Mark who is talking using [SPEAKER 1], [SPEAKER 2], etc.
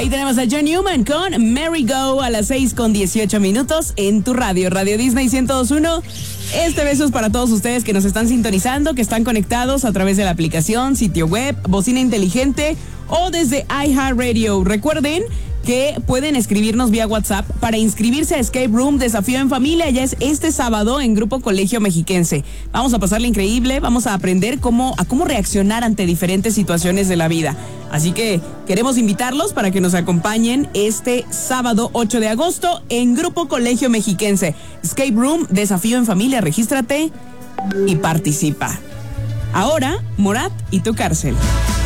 [SPEAKER 1] Ahí tenemos a John Newman con Merry Go a las 6:18 en tu radio, Radio Disney 102.1. Este beso es para todos ustedes que nos están sintonizando, que están conectados a través de la aplicación, sitio web, bocina inteligente o desde iHeartRadio. Recuerden que pueden escribirnos vía WhatsApp para inscribirse a Escape Room Desafío en Familia. Ya es este sábado en Grupo Colegio Mexiquense. Vamos a pasarle increíble, vamos a aprender cómo reaccionar ante diferentes situaciones de la vida. Así que queremos invitarlos para que nos acompañen este sábado 8 de agosto en Grupo Colegio Mexiquense. Escape Room Desafío en Familia. Regístrate y participa. Ahora, Morat y tu cárcel.